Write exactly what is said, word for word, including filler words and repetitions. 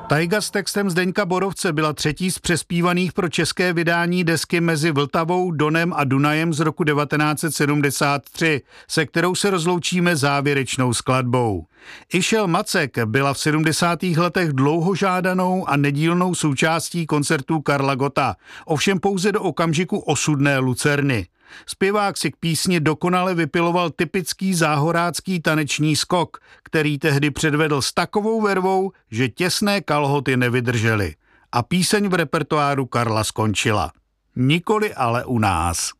Tajga s textem Zdeňka Borovce byla třetí z přespívaných pro české vydání desky Mezi Vltavou, Donem a Dunajem z roku devatenáct set sedmdesát tři, se kterou se rozloučíme závěrečnou skladbou. Išel Macek byla v sedmdesátých letech dlouho žádanou a nedílnou součástí koncertů Karla Gotta, ovšem pouze do okamžiku osudné lucerny. Zpěvák si k písni dokonale vypiloval typický záhorácký taneční skok, který tehdy předvedl s takovou vervou, že těsné kalhoty nevydržely. A píseň v repertoáru Karla skončila. Nikoli ale u nás.